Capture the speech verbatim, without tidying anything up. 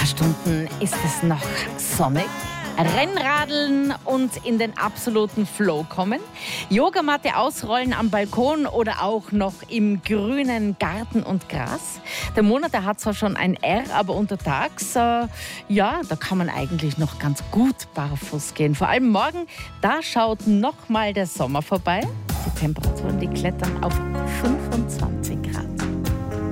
Stunden ist es noch sonnig. Rennradeln und in den absoluten Flow kommen. Yogamatte ausrollen am Balkon oder auch noch im grünen Garten und Gras. Der Monat, der hat zwar schon ein R, aber untertags, äh, ja, da kann man eigentlich noch ganz gut barfuß gehen. Vor allem morgen, da schaut noch mal der Sommer vorbei. Die Temperaturen, die klettern auf fünfundzwanzig.